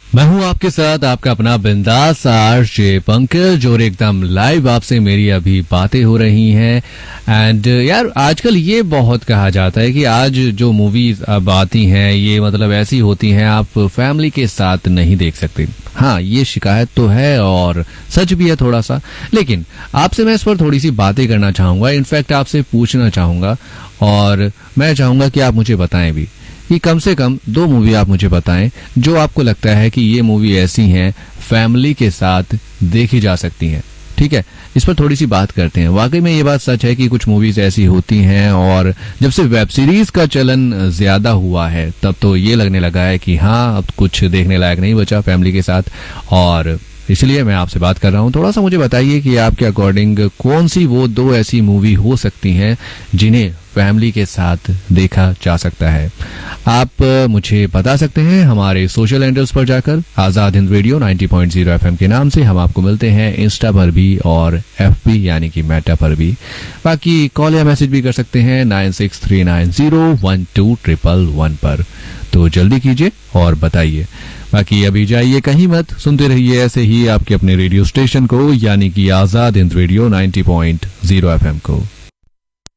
मैं हूं आपके साथ आपका अपना बिंदास आरजे पंकज और एकदम लाइव आपसे मेरी अभी बातें हो रही हैं। एंड यार आजकल ये बहुत कहा जाता है कि आज जो मूवीज अब आती हैं ये मतलब ऐसी होती हैं आप फैमिली के साथ नहीं देख सकते। हाँ, ये शिकायत तो है और सच भी है थोड़ा सा, लेकिन आपसे मैं इस पर थोड़ी सी बातें करना चाहूंगा। इनफैक्ट आपसे पूछना चाहूंगा और मैं चाहूंगा कि आप मुझे बताएं भी कि कम से कम 2 मूवी आप मुझे बताएं जो आपको लगता है कि ये मूवी ऐसी हैं फैमिली के साथ देखी जा सकती हैं। ठीक है, इस पर थोड़ी सी बात करते हैं। वाकई में ये बात सच है कि कुछ मूवीज ऐसी होती हैं और जब से वेब सीरीज का चलन ज्यादा हुआ है तब तो ये लगने लगा है कि हाँ अब कुछ देखने लायक नहीं बचा फैमिली के साथ, और इसलिए मैं आपसे बात कर रहा हूं। थोड़ा सा मुझे बताइए कि आपके अकॉर्डिंग कौन सी वो 2 ऐसी मूवी हो सकती हैं जिन्हें फैमिली के साथ देखा जा सकता है। आप मुझे बता सकते हैं हमारे सोशल हैंडल्स पर जाकर। आजाद हिंद रेडियो 90.0 एफएम के नाम से हम आपको मिलते हैं इंस्टा पर भी और एफबी यानी कि मेटा पर भी। बाकी कॉल या मैसेज भी कर सकते हैं 9639012111 पर। तो जल्दी कीजिए और बताइए। बाकी अभी जाइए कहीं मत, सुनते रहिए ऐसे ही आपके अपने रेडियो स्टेशन को यानी कि आजाद हिंद रेडियो 90.0 एफएम को।